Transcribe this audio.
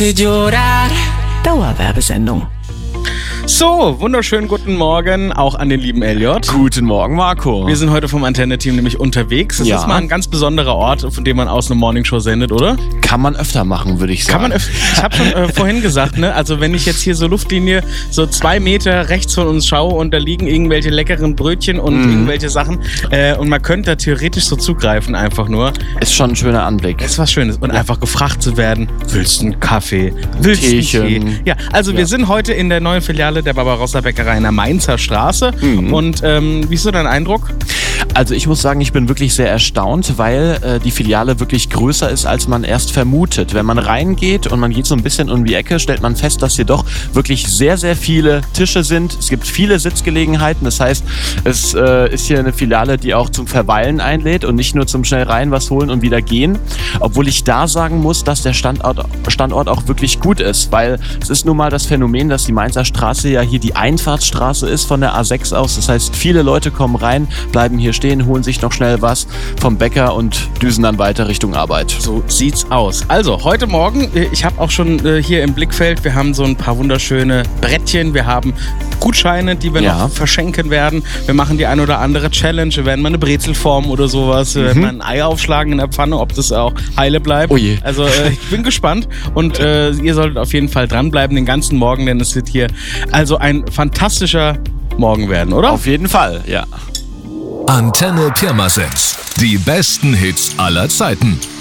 Dauerwerbesendung. So, wunderschönen guten Morgen auch an den lieben Elliot. Guten Morgen, Marco. Wir sind heute vom Antenne-Team nämlich unterwegs. Das ist mal ein ganz besonderer Ort, von dem man aus einer Morningshow sendet, oder? Kann man öfter machen, würde ich sagen. Kann man öfter. Ich habe schon vorhin gesagt, ne? Also wenn ich jetzt hier so Luftlinie so 2 Meter rechts von uns schaue und da liegen irgendwelche leckeren Brötchen und irgendwelche Sachen und man könnte da theoretisch so zugreifen einfach nur. Ist schon ein schöner Anblick. Ist was Schönes. Und einfach gefragt zu werden, willst du einen Kaffee? Willst du einen Tee? Ja, also wir sind heute in der neuen Filiale der Barbarossa-Bäckerei in der Mainzer Straße. Und wie ist so dein Eindruck? Also ich muss sagen, ich bin wirklich sehr erstaunt, weil die Filiale wirklich größer ist, als man erst vermutet. Wenn man reingeht und man geht so ein bisschen um die Ecke, stellt man fest, dass hier doch wirklich sehr, sehr viele Tische sind. Es gibt viele Sitzgelegenheiten. Das heißt, es ist hier eine Filiale, die auch zum Verweilen einlädt und nicht nur zum schnell rein was holen und wieder gehen. Obwohl ich da sagen muss, dass der Standort auch wirklich gut ist, weil es ist nun mal das Phänomen, dass die Mainzer Straße ja hier die Einfahrtsstraße ist von der A6 aus. Das heißt, viele Leute kommen rein, bleiben hier stehen, holen sich noch schnell was vom Bäcker und düsen dann weiter Richtung Arbeit. So sieht's aus. Also, heute Morgen, ich habe auch schon hier im Blickfeld, wir haben so ein paar wunderschöne Brettchen, wir haben Gutscheine, die wir noch verschenken werden. Wir machen die ein oder andere Challenge, wir werden mal eine Brezelform oder sowas, wir werden mal ein Ei aufschlagen in der Pfanne, ob das auch heile bleibt. Oh je. Also, ich bin gespannt und ihr solltet auf jeden Fall dranbleiben den ganzen Morgen, denn es wird hier also ein fantastischer Morgen werden, oder? Auf jeden Fall, ja. Antenne Pirmasens. Die besten Hits aller Zeiten.